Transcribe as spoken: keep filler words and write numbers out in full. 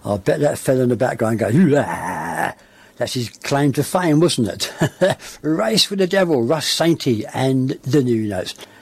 I bet that fella in the background goes, "Hoo-ah!" That's his claim to fame, wasn't it? Race with the Devil, Russ Sainty and the New Notes.